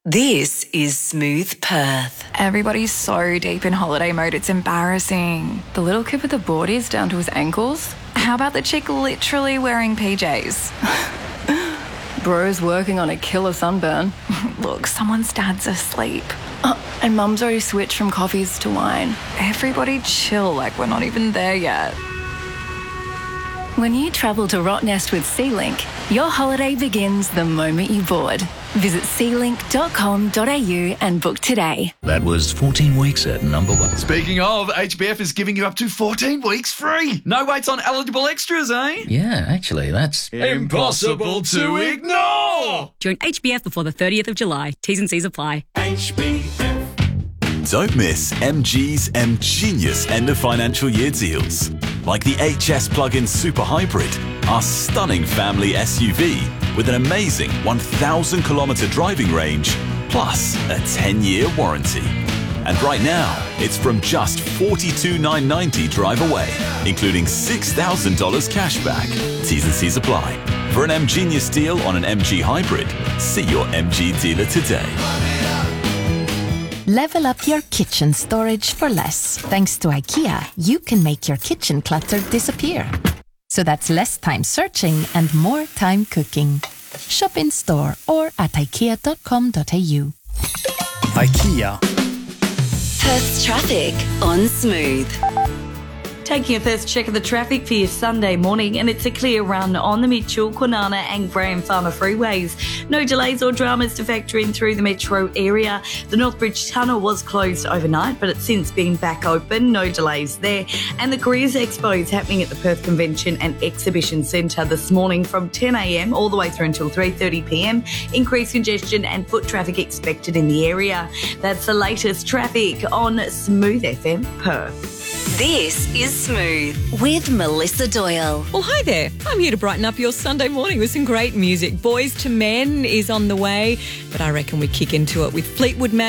This is Smooth Perth. Everybody's so deep in holiday mode, it's embarrassing. The little kid with the boardies down to his ankles? How about the chick literally wearing PJs? Bro's working on a killer sunburn. Look, someone's dad's asleep. And mum's already switched from coffees to wine. Everybody chill, like we're not even there yet. When you travel to Rottnest with SeaLink, your holiday begins the moment you board. Visit sealink.com.au and book today. That was 14 weeks at number one. Speaking of, HBF is giving you up to 14 weeks free. No waits on eligible extras, eh? Yeah, actually, that's impossible to ignore. Join HBF before the 30th of July. T's and C's apply. Don't miss MG's M-Genius end of financial year deals. Like the HS Plug-in Super Hybrid, our stunning family SUV with an amazing 1,000 kilometre driving range, plus a 10-year warranty. And right now, it's from just $42,990 drive away, including $6,000 cash back. T's and C's apply. For an M-Genius deal on an MG Hybrid, see your MG dealer today. Level up your kitchen storage for less. Thanks to IKEA, you can make your kitchen clutter disappear. So that's less time searching and more time cooking. Shop in store or at ikea.com.au. IKEA. Perth's traffic on Smooth. Taking a first check of the traffic for your Sunday morning, and it's a clear run on the Mitchell, Kwinana and Graham Farmer freeways. No delays or dramas to factor in through the metro area. The Northbridge Tunnel was closed overnight, but it's since been back open. No delays there. And the Careers Expo is happening at the Perth Convention and Exhibition Centre this morning from 10 a.m. all the way through until 3:30 p.m. Increased congestion and foot traffic expected in the area. That's the latest traffic on Smooth FM Perth. This is Smooth with Melissa Doyle. Well, hi there. I'm here to brighten up your Sunday morning with some great music. Boys to Men is on the way, but I reckon we kick into it with Fleetwood Mac.